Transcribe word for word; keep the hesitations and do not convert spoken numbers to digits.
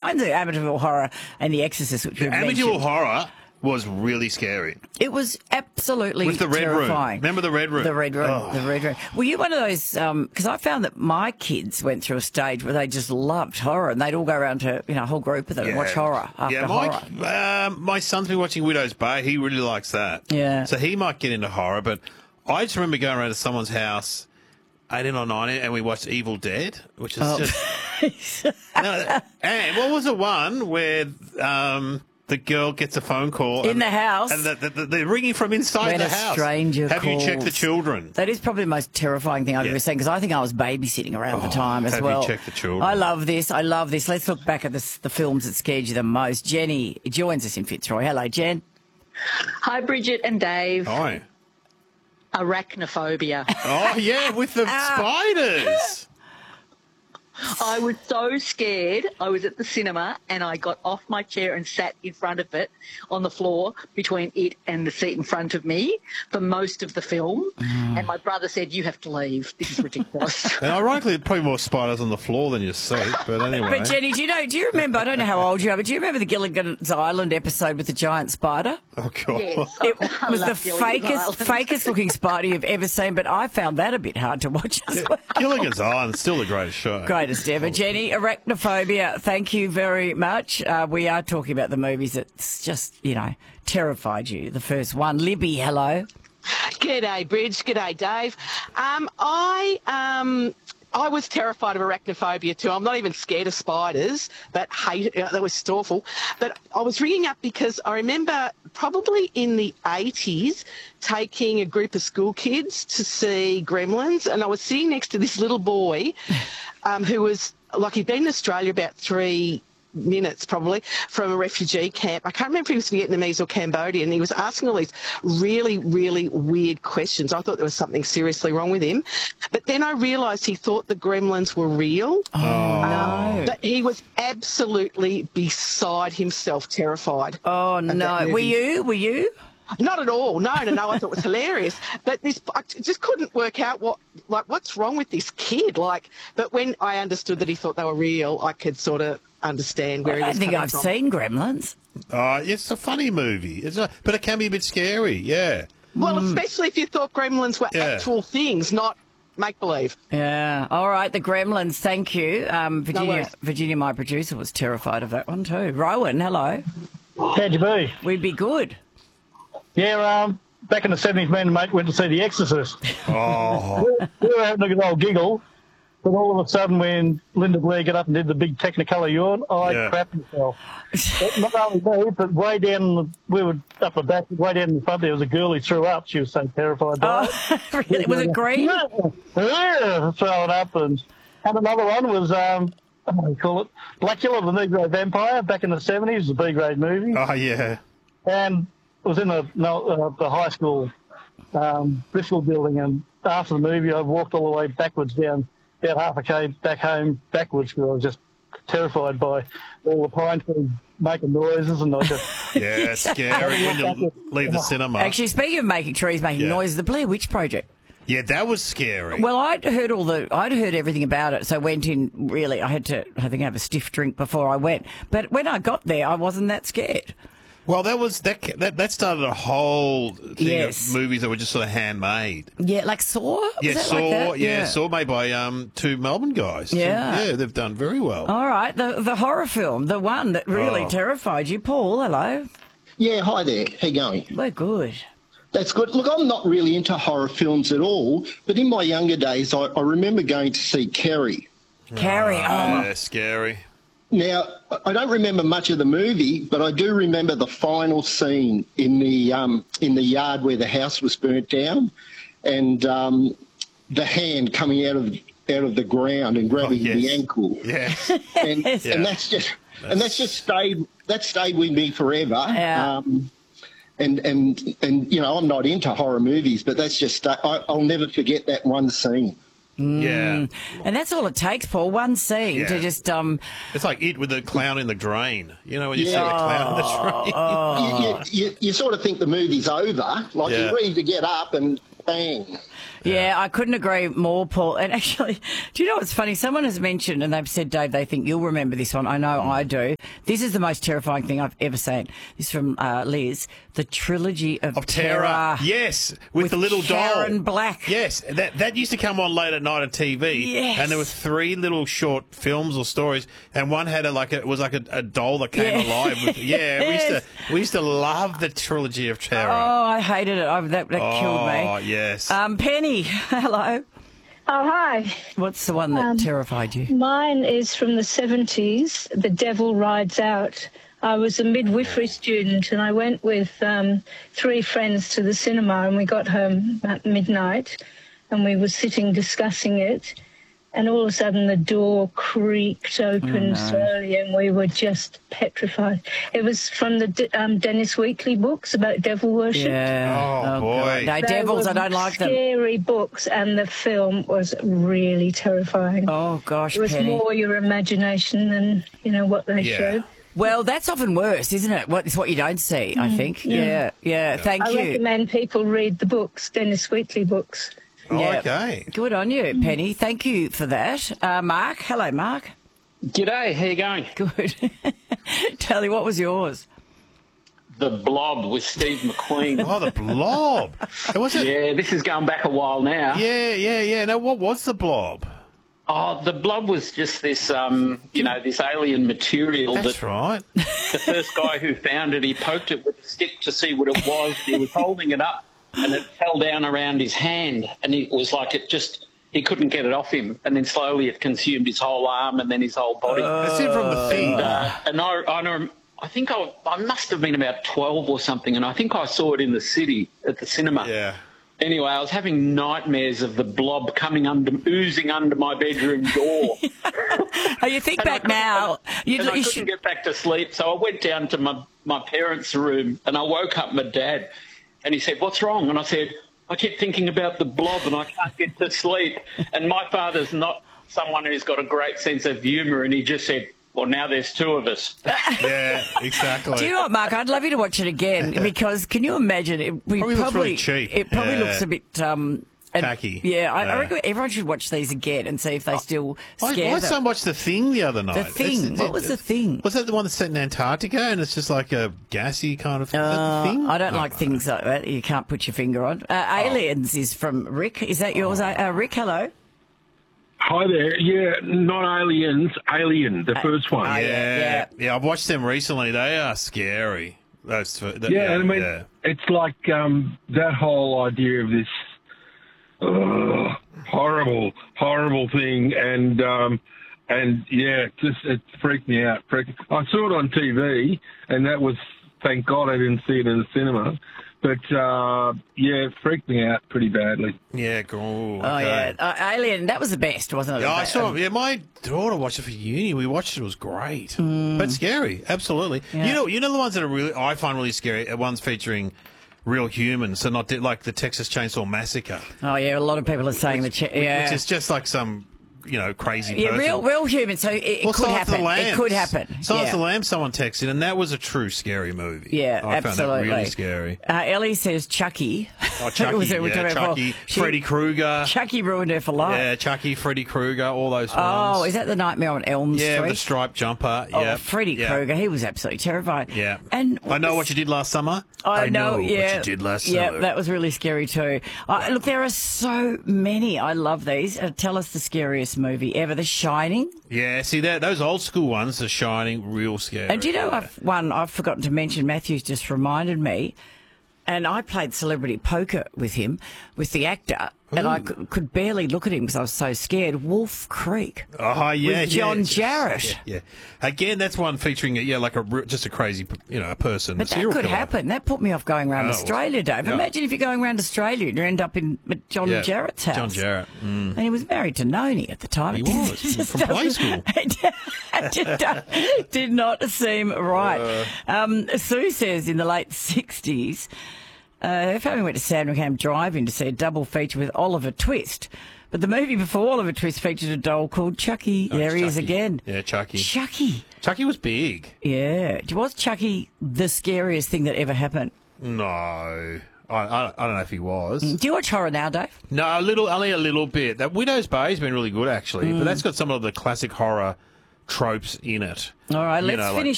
behind the Amityville Horror and The Exorcist, which we've mentioned. Amityville Horror was really scary. It was absolutely With the Red Room. terrifying. Remember the Red Room? The Red Room. Oh. The Red Room. Were you one of those? Because I found that my kids went through a stage where they just loved horror, and they'd all go around to you know a whole group of them and watch horror after yeah, horror. my, um, my son's been watching Widow's Bay. He really likes that. Yeah. So he might get into horror, but I just remember going around to someone's house, eighteen or nineteen, and we watched Evil Dead, which is Oh. just... no, and what was the one where... Um, the girl gets a phone call. In and, the house. And the, the, the, they're ringing from inside When the a house. stranger Have you checked the calls. children? That is probably the most terrifying thing I've Yeah. ever seen because I think I was babysitting around the time as have you well. checked the children? I love this. I love this. Let's look back at this, the films that scared you the most. Jenny joins us in Fitzroy. Hello, Jen. Hi, Bridget and Dave. Oh. Arachnophobia. Oh, yeah, with the spiders. I was so scared. I was at the cinema and I got off my chair and sat in front of it on the floor between it and the seat in front of me for most of the film. Mm. And my brother said, "You have to leave. This is ridiculous." And ironically, probably more spiders on the floor than your seat, but anyway. But Jenny, do you know? Do you remember? I don't know how old you are, but do you remember the Gilligan's Island episode with the giant spider? Oh, God. Yes. It I was the love Gilligan's fakest, Island. fakest looking spider you've ever seen, but I found that a bit hard to watch as well. Gilligan's Island is still the greatest show. Greatest ever. Jenny, arachnophobia, thank you very much. Uh, we are talking about the movies that's just, you know, terrified you. The first one. Libby, hello. G'day, Bridge. G'day, Dave. Um, I um, I was terrified of arachnophobia too. I'm not even scared of spiders, but hate it. That was awful. But I was ringing up because I remember probably in the eighties taking a group of school kids to see Gremlins, and I was sitting next to this little boy um, who was like he'd been in Australia about three minutes probably from a refugee camp. I can't remember if he was Vietnamese or Cambodian. He was asking all these really, really weird questions. I thought there was something seriously wrong with him. But then I realised he thought the gremlins were real. Oh, no. But he was absolutely beside himself, terrified. Oh, of that no. movie. Were you? Were you? Not at all. No, no, no. I thought it was hilarious. But this, I just couldn't work out what, like, what's wrong with this kid. Like, but when I understood that he thought they were real, I could sort of understand where he I was think coming I've from. seen Gremlins. Oh, it's a funny movie. It's a, but it can be a bit scary, yeah. Well, especially if you thought gremlins were Yeah. actual things, not make-believe. Yeah. All right, the Gremlins, thank you. Um, Virginia, worries. Virginia, my producer, was terrified of that one too. Rowan, hello. How'd you be? We'd be good. Yeah, um, back in the seventies, me and a mate went to see The Exorcist. Oh, We were having a good old giggle, but all of a sudden when Linda Blair got up and did the big Technicolor yawn, I Yeah. crapped myself. But not only me, but way down, in the, we were up the back, way down in the front there was a girl who threw up. She was so terrified by it. Oh, really? Was it green? Yeah, yeah, throwing up. And, and another one was, um, what do you call it? Blackula, the Negro Vampire, back in the seventies, a B-grade movie. oh yeah. And it was in the, no, uh, the high school um, Bristol building, and after the movie I walked all the way backwards down, about half a k back home backwards because I was just terrified by all the pine trees making noises, and I just... Yeah, it's scary when you leave the cinema. Actually, speaking of making trees making Yeah. noises, the Blair Witch Project. Yeah, that was scary. Well, I'd heard all the, I'd heard everything about it, so I went in. Really, I had to, I think, have a stiff drink before I went. But when I got there, I wasn't that scared. Well, that was that that, that started a whole thing Yes. of movies that were just sort of handmade. Yeah, like Saw. Was Yeah, that Saw, like that? yeah, Saw made by um two Melbourne guys. Yeah. So, yeah, they've done very well. All right, the the horror film, the one that really Oh. terrified you, Paul. Hello. Yeah, hi there. How you going? We're good. That's good. Look, I'm not really into horror films at all, but in my younger days, I, I remember going to see Carrie. Carrie on. Yeah, scary. Now, I don't remember much of the movie, but I do remember the final scene in the um, in the yard where the house was burnt down, and um, the hand coming out of out of the ground and grabbing Oh, yes. the ankle, Yes. and, Yeah. and that's just and that's just stayed that stayed with me forever. Yeah. Um, and and and you know, I'm not into horror movies, but that's just I, I'll never forget that one scene. Yeah. And that's all it takes, Paul. One scene Yeah. to just um. It's like It with the clown in the drain. You know, when you see Yeah. the clown in the drain. Oh. You, you, you, you sort of think the movie's over, like Yeah. you're ready to get up and bang. Yeah, I couldn't agree more, Paul. And actually, do you know what's funny? Someone has mentioned, and they've said, Dave, they think you'll remember this one. I know I do. This is the most terrifying thing I've ever seen. This is from uh, Liz. The Trilogy of, Of Terror. Terror. Yes, with, With the little Sharon doll. Black. Yes, that that used to come on late at night on T V. Yes. And there were three little short films or stories, and one had a like a, it was like a, a doll that came Yeah. alive. With, yeah, we used to we used to love the Trilogy of Terror. Oh, I hated it. I, that that killed me. Oh, yes. Um, Penny, hello. Oh, hi. What's the one that Um, terrified you? Mine is from the seventies, The Devil Rides Out. I was a midwifery student and I went with um, three friends to the cinema and we got home at midnight and we were sitting discussing it and all of a sudden the door creaked open slowly and we were just petrified. It was from the D- um, Dennis Weekly books about devil worship. Yeah. Oh, boy. God. No, They devils, were I don't like them. Scary books, and the film was really terrifying. Oh, gosh, It was Penny. more your imagination than, you know, what they Yeah. showed. Well, that's often worse, isn't it? What, it's what you don't see, I think. Yeah, yeah. Thank I you. recommend people read the books, Dennis Wheatley books. Oh, Yeah. okay. Good on you, Penny. Thank you for that. Uh, Mark, hello, Mark. G'day, how you going? Good. Tell you, what was yours? The Blob with Steve McQueen. Oh, the Blob. Was it? Yeah, this is going back a while now. Yeah, yeah, yeah. No, what was the Blob? Oh, the Blob was just this, um, you know, this alien material That's that right. the first guy who found it, he poked it with a stick to see what it was. He was holding it up and it fell down around his hand and it was like it just, he couldn't get it off him. And then slowly it consumed his whole arm and then his whole body. That's it from the thing. Uh, and I, I, know- I think I, I must have been about twelve or something, and I think I saw it in the city at the cinema. Yeah. Anyway, I was having nightmares of the Blob coming under, oozing under my bedroom door. Oh, you think And I back couldn't- now. You, and I you couldn't should, get back to sleep, so I went down to my, my parents' room and I woke up my dad and he said, "What's wrong?" And I said, "I keep thinking about the Blob and I can't get to sleep." And my father's not someone who's got a great sense of humour, and he just said, "Well, now there's two of us." Yeah, exactly. do you know what, Mark? I'd love you to watch it again because can you imagine? It we Probably looks really cheap. It probably Yeah. looks a bit um, and- Tacky. Yeah, I, Yeah. I reckon everyone should watch these again and see if they still I, scare I them. so watched The Thing the other night. The Thing? It's- What was The Thing? Was that the one that's set in Antarctica and it's just like a gassy kind of is that Uh, the thing? I don't Oh, like things like that. You can't put your finger on. Uh, Aliens is from Rick. Is that yours? Uh, uh, Rick, hello. Hi there. Yeah, not Aliens, Alien, the first one. Oh, Yeah, yeah. yeah, I've watched them recently. They are scary. Those, two- that- Yeah, and I mean, yeah. it's like um, that whole idea of this uh, horrible, horrible thing, and um, and yeah, it just it freaked me out. Freaked. I saw it on T V, and that was thank God I didn't see it in the cinema. But uh, yeah, it freaked me out pretty badly. Yeah, cool. Oh, yeah. Uh, Alien, that was the best, wasn't it? Yeah, I That- saw. Yeah, my daughter watched it for uni. We watched it; it was great, but scary. Absolutely. Yeah. You know, you know the ones that are really I find really scary. Are ones featuring real humans, so not de- like the Texas Chainsaw Massacre, Oh, yeah, a lot of people are saying the... Ch- yeah. which is just like some you know crazy. Yeah, person. real, real human. So it, it Well, could Silence of happen. the It Lambs. could happen. Silence yeah. of the Lambs, someone texted, and that was a true scary movie. Yeah, I absolutely. found that really scary. Uh, Ellie says Chucky. Oh, Chucky, Was it we yeah, talked about Chucky, before? She- Freddy Krueger. Chucky ruined her for life. Yeah, Chucky, Freddy Krueger, all those Oh, ones. is that the Nightmare on Elm Yeah, Street? with the striped jumper. Oh, Yeah, Freddy yeah. Krueger, he was absolutely terrifying. Yeah. And I know what you did last summer. I, know, yeah. what you did last yeah, summer. that was really scary too. Uh, look, there are so many. I love these. Uh, tell us the scariest movie ever, The Shining. Yeah, see that those old school ones, The Shining, real scary. And do you know, yeah. I've, one I've forgotten to mention, Matthew's just reminded me, and I played celebrity poker with him, with the actor, and I could, could barely look at him because I was so scared. Wolf Creek. Oh yeah, with yeah. John Jarrett. Yeah, yeah. Again, that's one featuring yeah, like a re- just a crazy, you know, a person. But a that serial could killer. happen. That put me off going around Oh, Australia, Dave. yeah. Imagine if you're going around Australia and you end up in John Yeah, Jarrett's house. John Jarrett. Mm. And he was married to Noni at the time. He It didn't- was, it just from play doesn't- It did, did not seem right. Uh. Um, Sue says in the late sixties, uh, her family went to Sandringham Drive-In to see a double feature with Oliver Twist. But the movie before Oliver Twist featured a doll called Chucky. Oh, there he is Chucky. again. Yeah, Chucky. Chucky. Chucky was big. Yeah. Was Chucky the scariest thing that ever happened? No, I, I, I don't know if he was. Do you watch horror now, Dave? No, a little, only a little bit. That Widow's Bay's been really good, actually, Mm. but that's got some of the classic horror tropes in it. All right, You let's know, like- finish